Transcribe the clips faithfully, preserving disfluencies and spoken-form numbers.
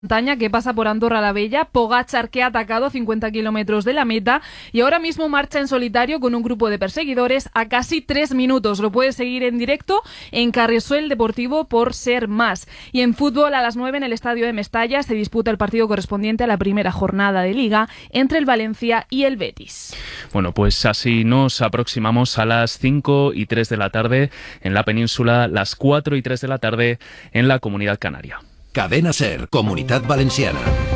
montaña que pasa por Andorra la Bella, Pogačar, que ha atacado a cincuenta kilómetros de la meta y ahora mismo marcha en solitario con un grupo de perseguidores a casi tres minutos. Lo puedes seguir en directo en Carrizoel Deportivo por Ser Más. Y en fútbol, a las nueve en el estadio de Mestalla se disputa el partido correspondiente a la primera jornada de Liga entre el Valencia y el Betis. Bueno, pues así nos aproximamos a las cinco y tres de la tarde en la península, las cuatro y tres de la tarde en la Comunidad Canaria. Cadena Ser, Comunitat Valenciana.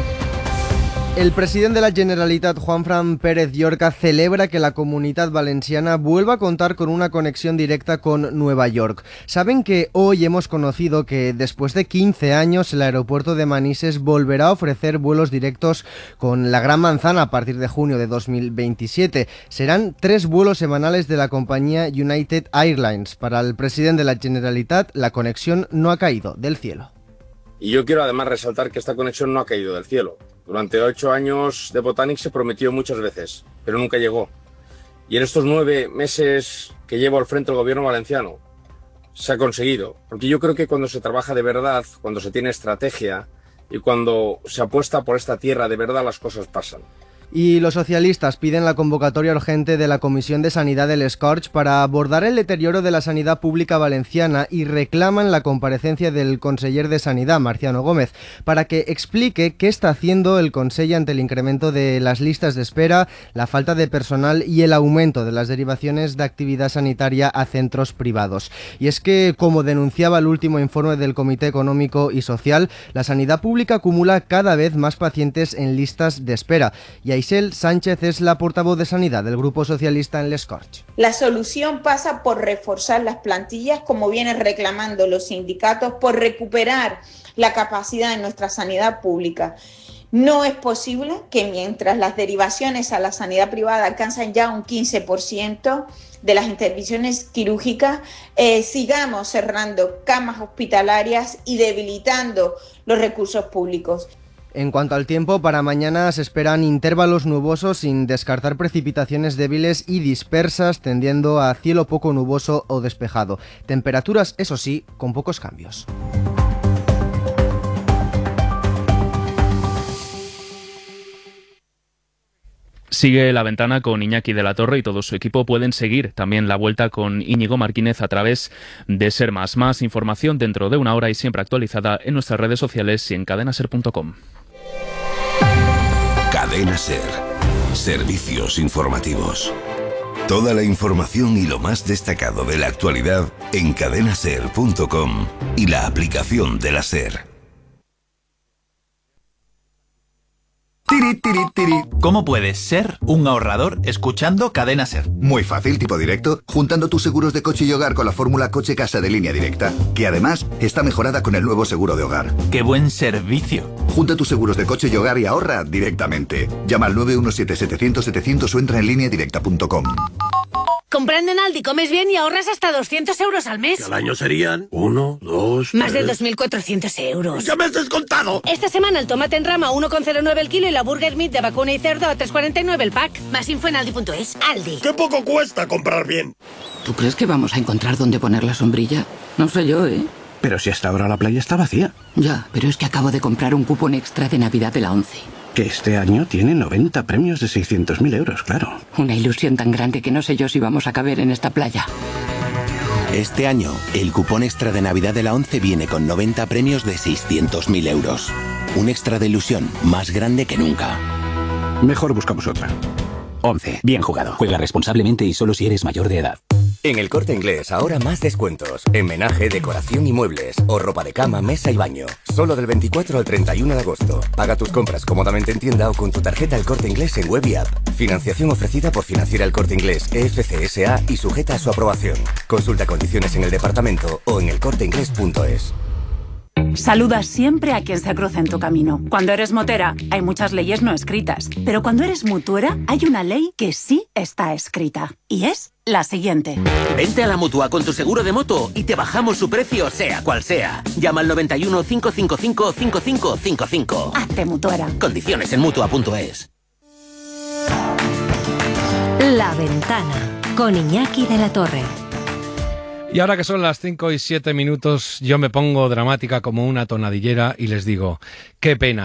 El presidente de la Generalitat, Juanfran Pérez Llorca, celebra que la Comunitat Valenciana vuelva a contar con una conexión directa con Nueva York. Saben que hoy hemos conocido que después de quince años el aeropuerto de Manises volverá a ofrecer vuelos directos con la Gran Manzana a partir de junio de dos mil veintisiete. Serán tres vuelos semanales de la compañía United Airlines. Para el presidente de la Generalitat, la conexión no ha caído del cielo. Y yo quiero además resaltar que esta conexión no ha caído del cielo. Durante ocho años de Botanic se prometió muchas veces, pero nunca llegó. Y en estos nueve meses que llevo al frente del gobierno valenciano, se ha conseguido. Porque yo creo que cuando se trabaja de verdad, cuando se tiene estrategia y cuando se apuesta por esta tierra, de verdad las cosas pasan. Y los socialistas piden la convocatoria urgente de la Comisión de Sanidad del Scorch para abordar el deterioro de la sanidad pública valenciana y reclaman la comparecencia del conseller de Sanidad, Marciano Gómez, para que explique qué está haciendo el Consell ante el incremento de las listas de espera, la falta de personal y el aumento de las derivaciones de actividad sanitaria a centros privados. Y es que, como denunciaba el último informe del Comité Económico y Social, la sanidad pública acumula cada vez más pacientes en listas de espera. Y Aisel Sánchez es la portavoz de Sanidad del Grupo Socialista en Les Corts. La solución pasa por reforzar las plantillas, como vienen reclamando los sindicatos, por recuperar la capacidad de nuestra sanidad pública. No es posible que mientras las derivaciones a la sanidad privada alcanzan ya un quince por ciento de las intervenciones quirúrgicas, eh, sigamos cerrando camas hospitalarias y debilitando los recursos públicos. En cuanto al tiempo, para mañana se esperan intervalos nubosos sin descartar precipitaciones débiles y dispersas, tendiendo a cielo poco nuboso o despejado. Temperaturas, eso sí, con pocos cambios. Sigue La Ventana con Iñaki de la Torre y todo su equipo. Pueden seguir también la vuelta con Íñigo Martínez a través de Ser Más. Más información dentro de una hora y siempre actualizada en nuestras redes sociales y en cadena ser punto com. Cadena Ser. Servicios informativos. Toda la información y lo más destacado de la actualidad en cadena ser punto com y la aplicación de la Ser. Tiri, tiri, tiri. ¿Cómo puedes ser un ahorrador escuchando Cadena Ser? Muy fácil, tipo directo, juntando tus seguros de coche y hogar con la fórmula Coche Casa de Línea Directa, que además está mejorada con el nuevo seguro de hogar. ¡Qué buen servicio! Junta tus seguros de coche y hogar y ahorra directamente. Llama al nueve uno siete, setecientos, setecientos o entra en línea directa punto com. Comprando en Aldi comes bien y ahorras hasta doscientos euros al mes. Que al año serían uno, dos, Más tres... de dos mil cuatrocientos euros. ¡Ya me has descontado! Esta semana el tomate en rama a uno coma cero nueve el kilo y la burger meat de vacuna y cerdo a tres coma cuarenta y nueve el pack. Más info en aldi punto es. Aldi. ¡Qué poco cuesta comprar bien! ¿Tú crees que vamos a encontrar dónde poner la sombrilla? No sé yo, ¿eh? Pero si hasta ahora la playa está vacía. Ya, pero es que acabo de comprar un cupón extra de Navidad de la ONCE. Que este año tiene noventa premios de seiscientos mil euros, claro. Una ilusión tan grande que no sé yo si vamos a caber en esta playa. Este año, el cupón extra de Navidad de la ONCE viene con noventa premios de seiscientos mil euros. Un extra de ilusión más grande que nunca. Mejor buscamos otra. ONCE. Bien jugado. Juega responsablemente y solo si eres mayor de edad. En El Corte Inglés ahora más descuentos. En menaje, decoración y muebles. O ropa de cama, mesa y baño. Solo del veinticuatro al treinta y uno de agosto. Paga tus compras cómodamente en tienda o con tu tarjeta El Corte Inglés en web y app. Financiación ofrecida por Financiera El Corte Inglés E F C S A y sujeta a su aprobación. Consulta condiciones en el departamento o en el corte inglés punto es. Saluda siempre a quien se cruza en tu camino. Cuando eres motera, hay muchas leyes no escritas. Pero cuando eres mutuera, hay una ley que sí está escrita. Y es la siguiente. Vente a la Mutua con tu seguro de moto y te bajamos su precio, sea cual sea. Llama al noventa y uno, cinco cinco cinco, cinco cinco cinco cinco. Hazte mutuera. Condiciones en mutua punto es. La Ventana, con Iñaki de la Torre. Y ahora que son las cinco y siete minutos, yo me pongo dramática como una tonadillera y les digo, qué pena.